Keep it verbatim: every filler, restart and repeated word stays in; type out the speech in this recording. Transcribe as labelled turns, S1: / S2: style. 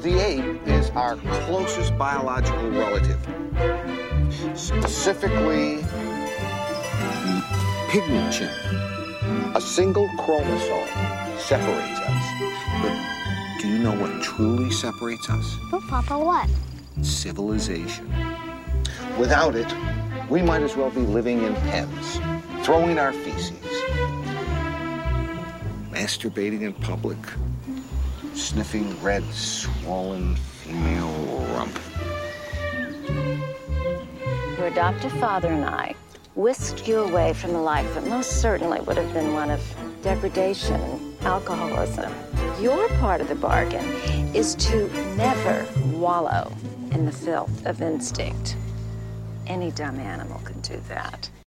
S1: The ape is our closest biological relative. Specifically, the pygmy chimp. A single chromosome separates us. But do you know what truly separates us?
S2: Oh, Papa, what?
S1: Civilization. Without it, we might as well be living in pens, throwing our feces, masturbating in public, sniffing red, swollen female rump.
S3: Your adoptive father and I whisked you away from a life that most certainly would have been one of degradation and alcoholism. Your part of the bargain is to never wallow in the filth of instinct. Any dumb animal can do that.